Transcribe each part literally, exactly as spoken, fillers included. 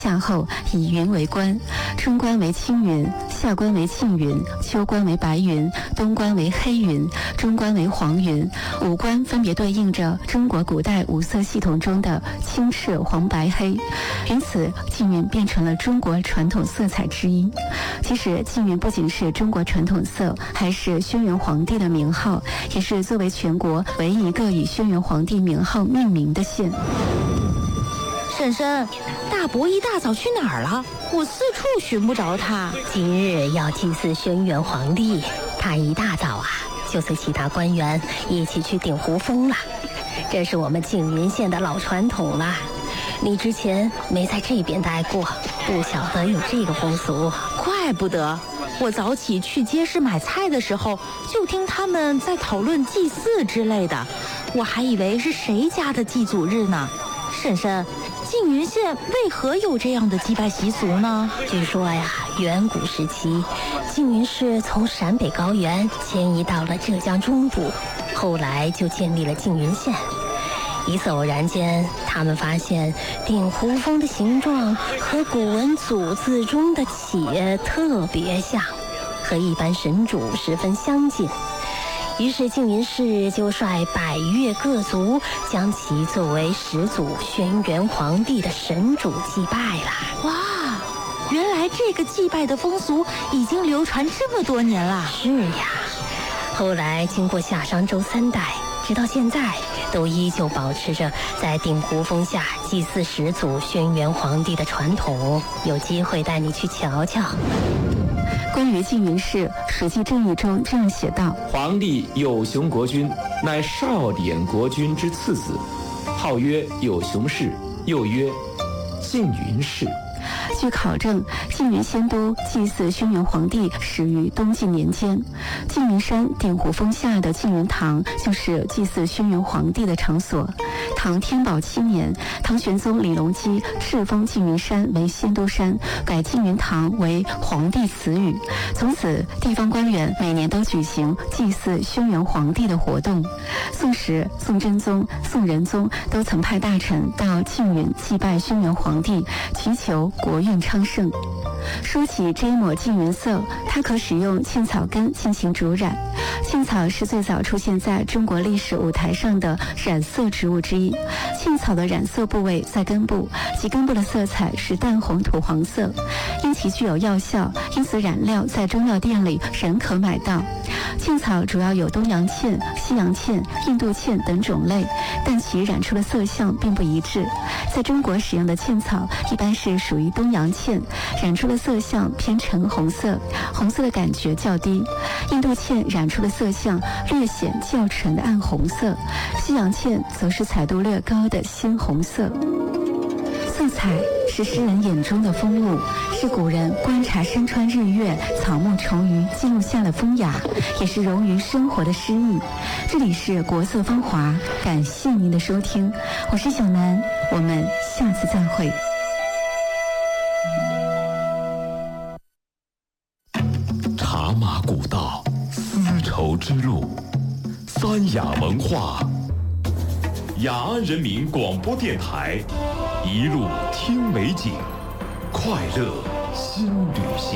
夏后以云为官，春官为青云，夏官为庆云，秋官为白云，冬官为黑云，中官为黄云。五官分别对应着中国古代五色系统中的青赤黄白黑，因此缙云变成了中国传统色彩之一。其实缙云不仅是中国传统色，还是轩辕皇帝的名号，也是作为全国唯一一个以轩辕皇帝名号命名的县。 婶婶，大伯一大早去哪儿了？我四处寻不着他。 今日要祭祀轩辕皇帝，他一大早啊就随其他官员一起去顶湖峰了。这是我们缙云县的老传统了，你之前没在这边待过，不晓得有这个风俗。 怪不得，我早起去街市买菜的时候，就听他们在讨论祭祀之类的，我还以为是谁家的祭祖日呢。婶婶，缙云县为何有这样的祭拜习俗呢？ 据说呀，远古时期，缙云氏从陕北高原迁移到了浙江中部，后来就建立了缙云县。一次偶然间，他们发现顶湖峰的形状和古文祖字中的且特别像，和一般神主十分相近。于是缙云氏就率百越各族将其作为始祖轩辕皇帝的神主祭拜了。 哇，原来这个祭拜的风俗已经流传这么多年了。 是呀，后来经过夏商周三代，直到现在都依旧保持着在顶湖峰下祭祀始祖轩辕皇帝的传统，有机会带你去瞧瞧。 关于缙云氏，《史记正义》中这样写道： 皇帝有熊国君，乃少典国君之次子，号曰有熊氏，又曰缙云氏。 据考证，缙云仙都祭祀轩辕皇帝始于东晋年间。缙云山顶湖峰下的缙云堂就是祭祀轩辕皇帝的场所。唐天宝七年，唐玄宗李隆基敕封缙云山为仙都山，改缙云堂为皇帝祠宇。从此，地方官员每年都举行祭祀轩辕皇帝的活动。宋时，宋真宗、宋仁宗都曾派大臣到缙云祭拜轩辕皇帝，祈求国运昌盛。说起这一抹缙云色，它可使用茜草根进行主染。茜草是最早出现在中国历史舞台上的染色植物之一。茜草的染色部位在根部，其根部的色彩是淡红土黄色。因其具有药效，因此染料在中药店里仍可买到。茜草主要有东洋茜、西洋茜、印度茜等种类，但其染出的色相并不一致。在中国使用的茜草一般是属于东洋茜，染出的色相偏橙红色，红色的感觉较低。印度茜染出的色相略显较沉的暗红色，西洋茜则是彩度略高的鲜红色。色彩是诗人眼中的风物，是古人观察山川日月、草木虫鱼记录下的风雅，也是融于生活的诗意。这里是国色芳华，感谢您的收听，我是小南，我们下次再会。 茶马古道，丝绸之路，三雅文化，雅安人民广播电台，一路听美景，快乐新旅行。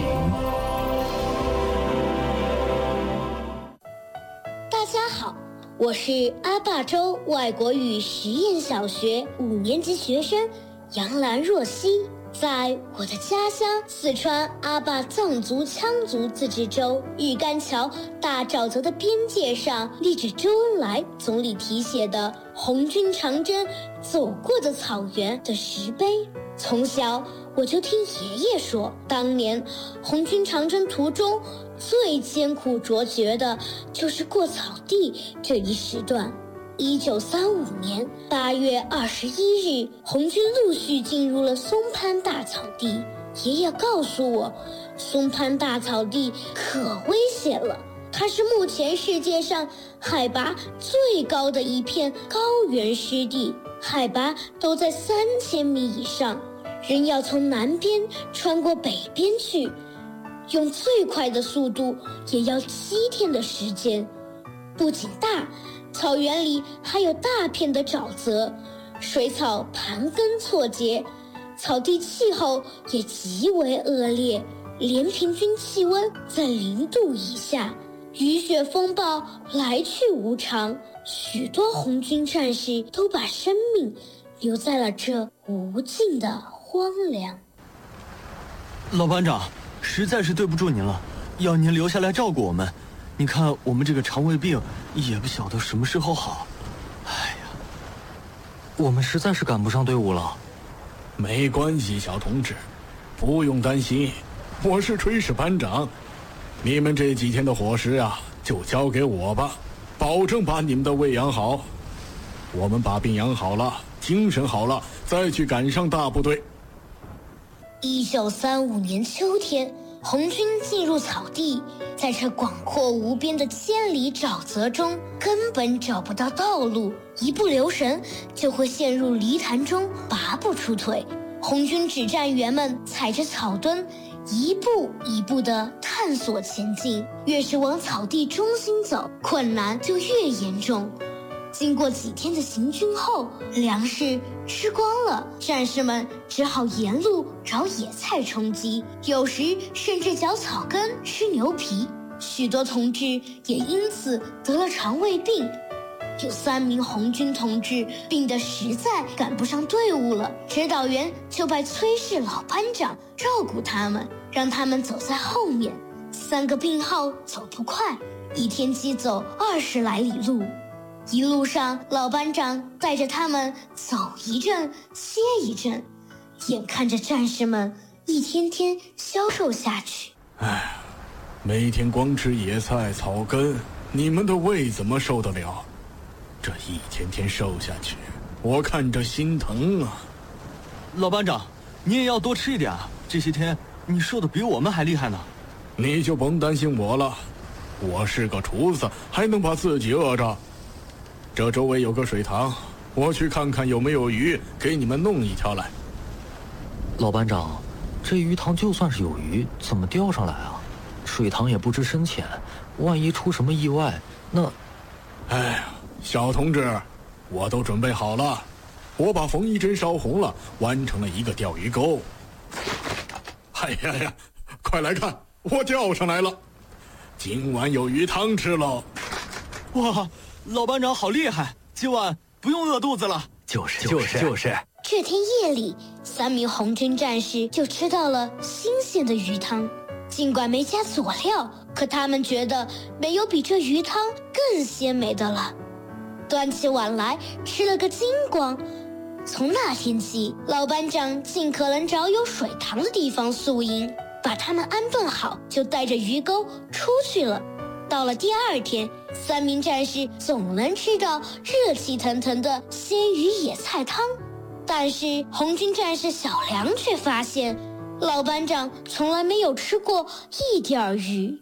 大家好，我是阿坝州外国语实验小学五年级学生杨兰若曦。在我的家乡四川阿坝藏族羌族自治州玉干桥大沼泽的边界上，立着周恩来总理题写的红军长征走过的草原的石碑。从小我就听爷爷说，当年红军长征途中最艰苦卓绝的就是过草地这一时段。一九三五年八月二十一日，红军陆续进入了松潘大草地。爷爷告诉我，松潘大草地可危险了，它是目前世界上海拔最高的一片高原湿地，海拔都在三千米以上。人要从南边穿过北边去，用最快的速度也要七天的时间。不仅大，草原里还有大片的沼泽，水草盘根错节， 草地气候也极为恶劣，连平均气温在零度以下，雨雪风暴来去无常，许多红军战士都把生命留在了这无尽的荒凉。 老班长，实在是对不住您了，要您留下来照顾我们。你看我们这个肠胃病也不晓得什么时候好。哎呀，我们实在是赶不上队伍了。 没关系，小同志，不用担心，我是炊事班长，你们这几天的伙食啊，就交给我吧，保证把你们的胃养好。我们把病养好了，精神好了，再去赶上大部队。 一九三五年秋天，红军进入草地，在这广阔无边的千里沼泽中，根本找不到道路，一不留神就会陷入泥潭中，拔不出腿。红军指战员们踩着草墩，一步一步地探索前进，越是往草地中心走，困难就越严重。经过几天的行军后，粮食吃光了，战士们只好沿路找野菜充饥，有时甚至嚼草根吃牛皮。许多同志也因此得了肠胃病。有三名红军同志病得实在赶不上队伍了，指导员就派炊事老班长照顾他们，让他们走在后面。三个病号走不快，一天饥走二十来里路。一路上，老班长带着他们走一阵歇一阵，眼看着战士们一天天消瘦下去。 唉，每天光吃野菜草根，你们的胃怎么受得了？这一天天瘦下去，我看着心疼啊。 老班长，你也要多吃一点啊，这些天你瘦得比我们还厉害呢。 你就甭担心我了，我是个厨子，还能把自己饿着。这周围有个水塘，我去看看有没有鱼，给你们弄一条来。 老班长，这鱼塘就算是有鱼，怎么钓上来啊？水塘也不知深浅，万一出什么意外，那…… 哎呀，小同志，我都准备好了，我把缝衣针烧红了，完成了一个钓鱼钩。哎呀呀，快来看，我钓上来了，今晚有鱼汤吃喽！ 哇！老班长好厉害，今晚不用饿肚子了。 就是就是就是。 这天夜里，三名红军战士就吃到了新鲜的鱼汤，尽管没加佐料，可他们觉得没有比这鱼汤更鲜美的了。端起碗来，吃了个精光。从那天起，老班长尽可能找有水塘的地方宿营，把他们安顿好，就带着鱼钩出去了。到了第二天，三名战士总能吃到热气腾腾的鲜鱼野菜汤，但是红军战士小梁却发现，老班长从来没有吃过一点鱼。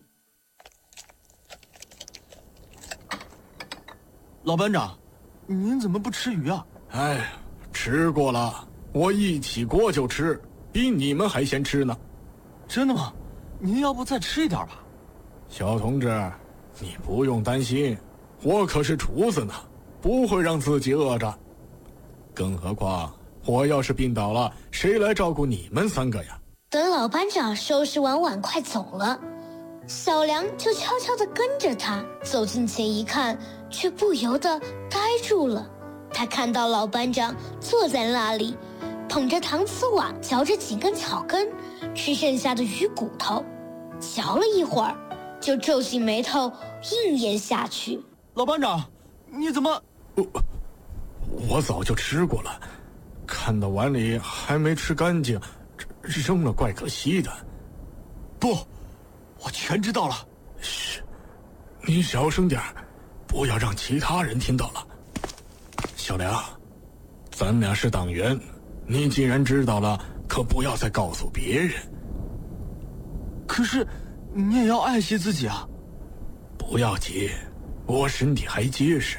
老班长，您怎么不吃鱼啊？ 哎，吃过了，我一起锅就吃，比你们还先吃呢。 真的吗？您要不再吃一点吧？ 小同志，你不用担心，我可是厨子呢，不会让自己饿着。更何况，我要是病倒了，谁来照顾你们三个呀？ 等老班长收拾完碗筷走了，小梁就悄悄地跟着他，走近前一看，却不由得呆住了。他看到老班长坐在那里，捧着搪瓷碗，嚼着几根草根，吃剩下的鱼骨头，嚼了一会儿，就皱起眉头应咽下去。 老班长，你怎么…… 我, 我早就吃过了，看到碗里还没吃干净，扔了怪可惜的。 不，我全知道了。 嘘，你小声点，不要让其他人听到了。小梁，咱俩是党员，你既然知道了，可不要再告诉别人。 可是你也要爱惜自己啊。 不要急，我身体还结实。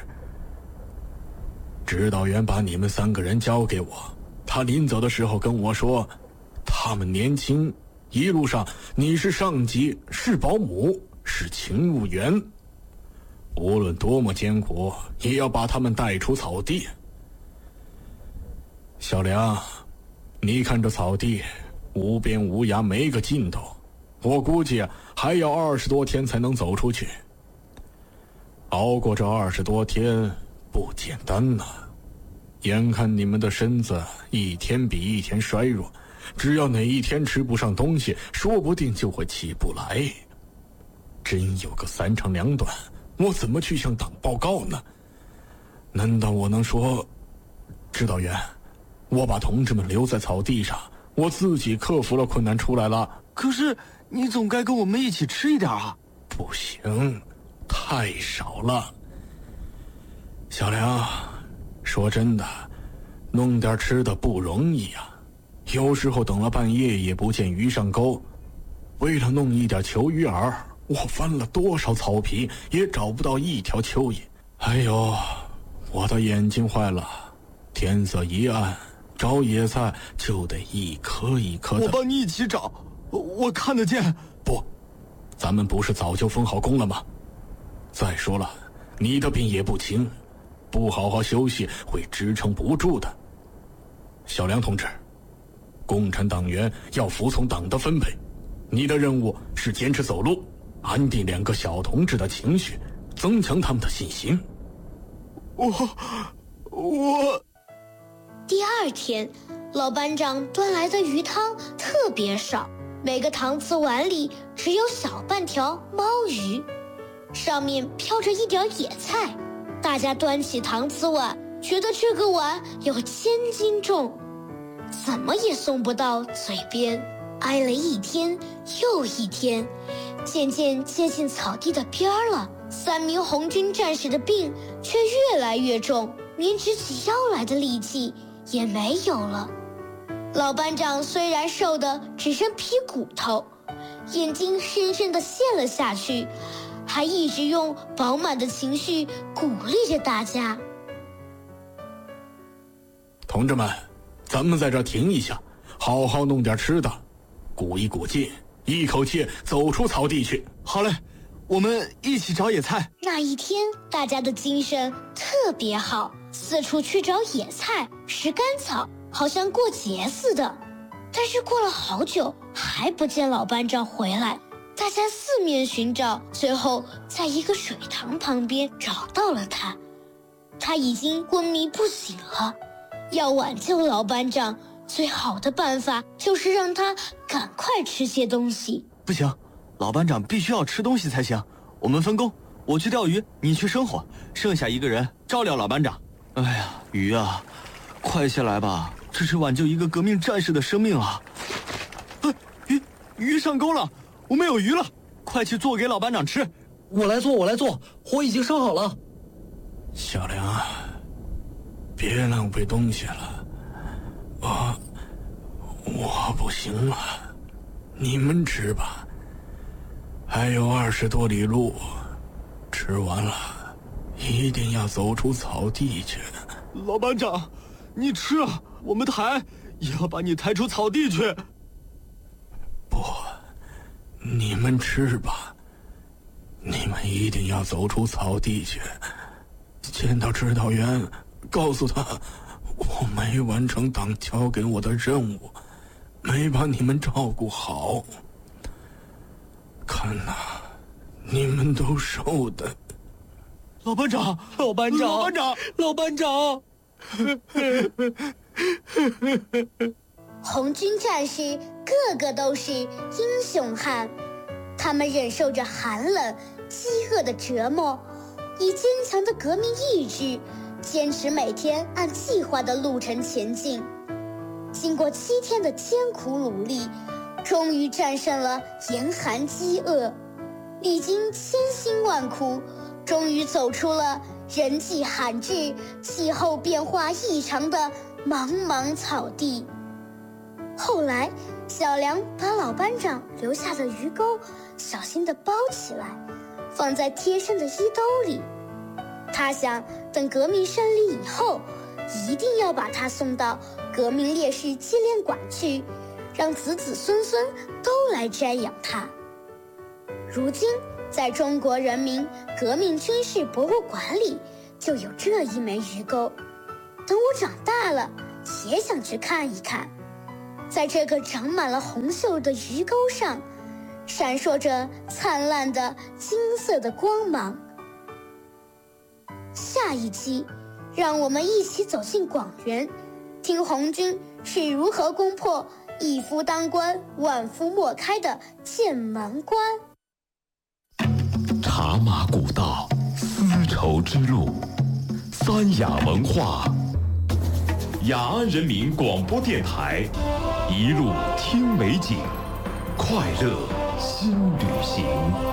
指导员把你们三个人交给我，他临走的时候跟我说，他们年轻，一路上你是上级，是保姆，是勤务员，无论多么艰苦，也要把他们带出草地。小梁， 你看这草地，无边无涯，没个尽头，我估计还要二十多天才能走出去。熬过这二十多天不简单呐、啊！眼看你们的身子一天比一天衰弱，只要哪一天吃不上东西，说不定就会起不来。真有个三长两短，我怎么去向党报告呢？难道我能说，指导员，我把同志们留在草地上，我自己克服了困难出来了？ 可是你总该跟我们一起吃一点啊！ 不行，太少了。小梁，说真的，弄点吃的不容易啊。有时候等了半夜也不见鱼上钩，为了弄一点球鱼饵，我翻了多少草皮也找不到一条蚯蚓。还有，我的眼睛坏了，天色一暗，找野菜就得一颗一颗的。 我帮你一起找，我, 我看得见。 不，咱们不是早就分好工了吗？再说了，你的病也不轻，不好好休息会支撑不住的。小梁同志，共产党员要服从党的分配，你的任务是坚持走路，安定两个小同志的情绪，增强他们的信心。 我我第二天，老班长端来的鱼汤特别少，每个搪瓷碗里只有小半条猫鱼，上面飘着一点野菜。大家端起搪瓷碗，觉得这个碗有千斤重，怎么也送不到嘴边。挨了一天又一天，渐渐接近草地的边儿了。三名红军战士的病却越来越重，连直起腰来的力气也没有了。老班长虽然瘦得只剩皮骨头，眼睛深深地陷了下去，还一直用饱满的情绪鼓励着大家。 同志们，咱们在这停一下，好好弄点吃的，鼓一鼓劲，一口气走出草地去。 好嘞，我们一起找野菜。 那一天，大家的精神特别好，四处去找野菜、拾干草，好像过节似的。但是过了好久，还不见老班长回来。大家四面寻找，最后在一个水塘旁边找到了他。他已经昏迷不醒了。要挽救老班长，最好的办法就是让他赶快吃些东西。 不行，老班长必须要吃东西才行。我们分工，我去钓鱼，你去生火，剩下一个人照料老班长。哎呀，鱼啊，快下来吧，这是挽救一个革命战士的生命啊！哎，鱼鱼上钩了，我们有鱼了，快去做给老班长吃。 我来做，我来做，火已经烧好了。 小梁啊，别浪费东西了，我我不行了，你们吃吧。还有二十多里路，吃完了一定要走出草地去。 老班长，你吃啊，我们抬也要把你抬出草地去。 不，你们吃吧，你们一定要走出草地去。见到指导员，告诉他我没完成党交给我的任务，没把你们照顾好。看呐、啊，你们都瘦的。 老班长，老班长，老班长，老班长。 红军战士个个都是英雄汉，他们忍受着寒冷、饥饿的折磨，以坚强的革命意志，坚持每天按计划的路程前进。经过七天的艰苦努力，终于战胜了严寒饥饿，历经千辛万苦，终于走出了人迹罕至、气候变化异常的茫茫草地。后来，小梁把老班长留下的鱼钩小心地包起来，放在贴身的衣兜里。他想，等革命胜利以后，一定要把他送到革命烈士纪念馆去，让子子孙孙都来瞻仰他。如今，在中国人民革命军事博物馆里就有这一枚鱼钩。等我长大了，也想去看一看。 在这个长满了红锈的鱼钩上，闪烁着灿烂的金色的光芒。下一集，让我们一起走进广元，听红军是如何攻破一夫当关，万夫莫开的剑门关。 茶马古道，丝绸之路，三雅文化，雅安人民广播电台，一路听美景，快乐新旅行。